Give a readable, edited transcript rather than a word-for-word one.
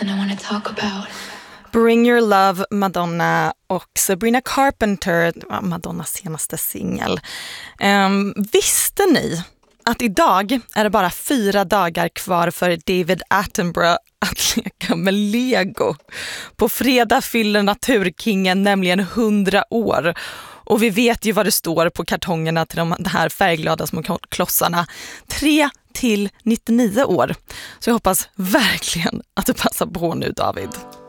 something I want to talk about. Bring Your Love, Madonna och Sabrina Carpenter, Madonnas senaste singel. Visste ni att idag är det bara 4 dagar kvar för David Attenborough att leka med Lego? På fredag fyller naturkingen nämligen 100 år. Och vi vet ju vad det står på kartongerna till de här färgglada små klossarna. 3 till 99 år. Så jag hoppas verkligen att du passar på nu, David.